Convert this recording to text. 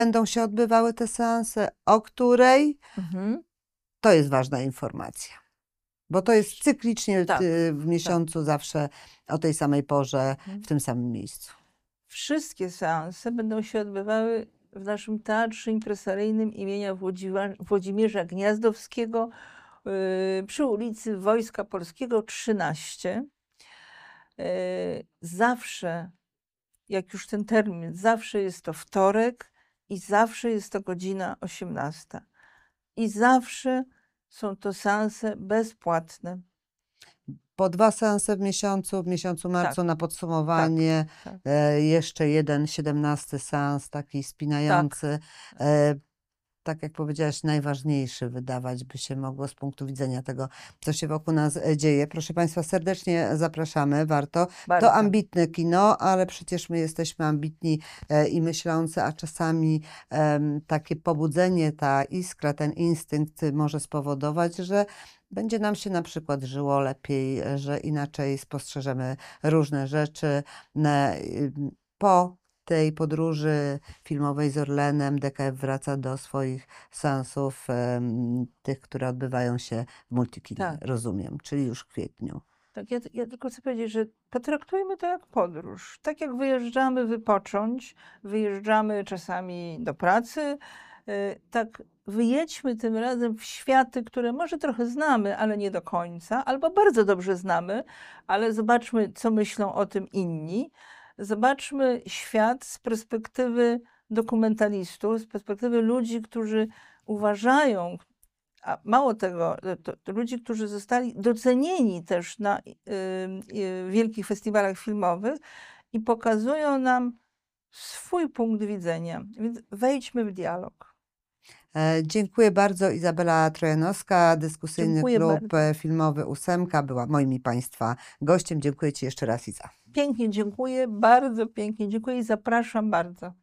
będą się odbywały te seanse, o której, to jest ważna informacja. Bo to jest cyklicznie Tak, w miesiącu zawsze o tej samej porze, w tym samym miejscu. Wszystkie seanse będą się odbywały w naszym Teatrze Impresaryjnym imienia Włodzimierza Gniazdowskiego przy ulicy Wojska Polskiego 13. Zawsze, jak już ten termin, zawsze jest to wtorek i zawsze jest to godzina 18. I zawsze są to seanse bezpłatne. Po 2 seanse w miesiącu marcu na podsumowanie, jeszcze jeden 17 seans, taki spinający. Tak jak powiedziałaś, najważniejszy wydawać by się mogło z punktu widzenia tego, co się wokół nas dzieje. Proszę Państwa, serdecznie zapraszamy, warto. Bardzo. To ambitne kino, ale przecież my jesteśmy ambitni i myślący, a czasami takie pobudzenie, ta iskra, ten instynkt może spowodować, że będzie nam się na przykład żyło lepiej, że inaczej spostrzeżemy różne rzeczy. Po tej podróży filmowej z Orlenem DKF wraca do swoich seansów, tych, które odbywają się w Multikinie, rozumiem, czyli już w kwietniu. Tak, ja tylko chcę powiedzieć, że potraktujmy to jak podróż. Tak jak wyjeżdżamy wypocząć, wyjeżdżamy czasami do pracy, tak wyjedźmy tym razem w światy, które może trochę znamy, ale nie do końca, albo bardzo dobrze znamy, ale zobaczmy, co myślą o tym inni. Zobaczmy świat z perspektywy dokumentalistów, z perspektywy ludzi, którzy uważają, a mało tego, to ludzi, którzy zostali docenieni też na wielkich festiwalach filmowych i pokazują nam swój punkt widzenia. Więc wejdźmy w dialog. Dziękuję bardzo. Izabela Trojanowska, dyskusyjny klub filmowy Ósemka była moim i Państwa gościem. Dziękuję Ci jeszcze raz, Iza. Pięknie dziękuję, bardzo pięknie dziękuję i zapraszam bardzo.